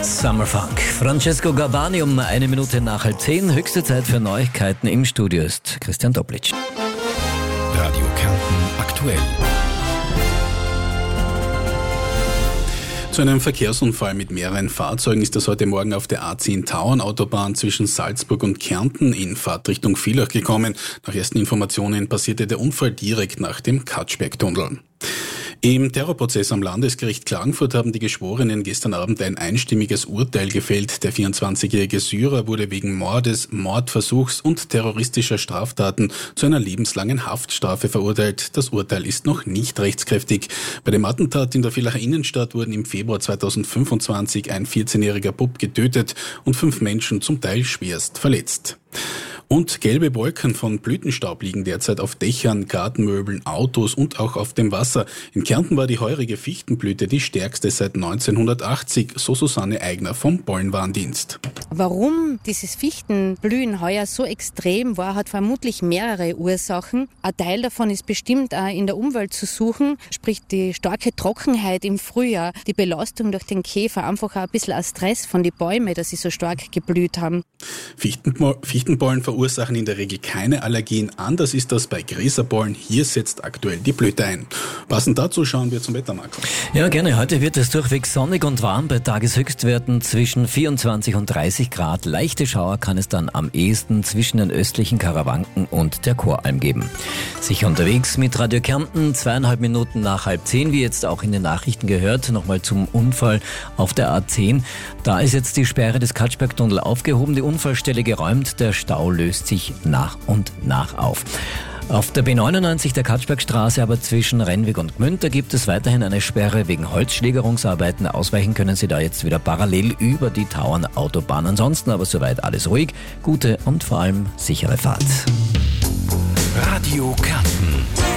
Summerfunk. Francesco Gabbani um 1 Minute nach 9:30. Höchste Zeit für Neuigkeiten. Im Studio ist Christian Doblitsch. Radio Kärnten aktuell. Zu einem Verkehrsunfall mit mehreren Fahrzeugen ist es heute Morgen auf der A10 Tauernautobahn zwischen Salzburg und Kärnten in Fahrtrichtung Villach gekommen. Nach ersten Informationen passierte der Unfall direkt nach dem Katschbergtunnel. Im Terrorprozess am Landesgericht Klagenfurt haben die Geschworenen gestern Abend ein einstimmiges Urteil gefällt. Der 24-jährige Syrer wurde wegen Mordes, Mordversuchs und terroristischer Straftaten zu einer lebenslangen Haftstrafe verurteilt. Das Urteil ist noch nicht rechtskräftig. Bei dem Attentat in der Villacher Innenstadt wurden im Februar 2025 ein 14-jähriger Bub getötet und 5 Menschen zum Teil schwerst verletzt. Und gelbe Wolken von Blütenstaub liegen derzeit auf Dächern, Gartenmöbeln, Autos und auch auf dem Wasser. In Kärnten war die heurige Fichtenblüte die stärkste seit 1980, so Susanne Eigner vom Pollenwarndienst. Warum dieses Fichtenblühen heuer so extrem war, hat vermutlich mehrere Ursachen. Ein Teil davon ist bestimmt auch in der Umwelt zu suchen, sprich die starke Trockenheit im Frühjahr, die Belastung durch den Käfer, einfach auch ein bisschen ein Stress von den Bäumen, dass sie so stark geblüht haben. Fichtenpollen verursachen in der Regel keine Allergien. Anders ist das bei Gräserpollen. Hier setzt aktuell die Blüte ein. Passend dazu schauen wir zum Wetter, Marco. Ja, gerne. Heute wird es durchweg sonnig und warm bei Tageshöchstwerten zwischen 24 und 30 Grad. Leichte Schauer kann es dann am ehesten zwischen den östlichen Karawanken und der Choralm geben. Sicher unterwegs mit Radio Kärnten, 2,5 Minuten nach 9:30, wie jetzt auch in den Nachrichten gehört. Nochmal zum Unfall auf der A10. Da ist jetzt die Sperre des Katschbergtunnel aufgehoben, die Unfallstelle geräumt, der Stau löst sich nach und nach auf. Auf der B99 der Katschbergstraße aber zwischen Rennweg und Gmünd, da gibt es weiterhin eine Sperre wegen Holzschlägerungsarbeiten. Ausweichen können Sie da jetzt wieder parallel über die Tauernautobahn. Ansonsten aber soweit alles ruhig, gute und vor allem sichere Fahrt. Radio Kärnten.